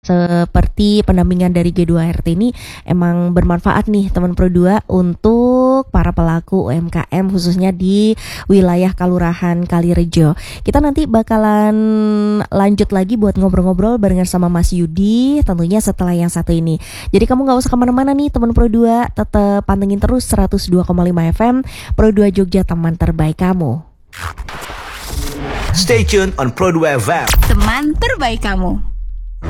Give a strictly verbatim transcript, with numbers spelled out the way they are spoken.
Seperti pendampingan dari G dua R T ini emang bermanfaat nih teman Pro dua untuk para pelaku U M K M khususnya di wilayah Kelurahan Kalirejo. Kita nanti bakalan lanjut lagi buat ngobrol-ngobrol barengan sama Mas Yudi tentunya setelah yang satu ini. Jadi kamu gak usah kemana-mana nih teman Pro dua, tetap pantengin terus seratus dua koma lima F M Pro dua Jogja, teman terbaik kamu. Stay tuned on Pro dua F M, teman terbaik kamu.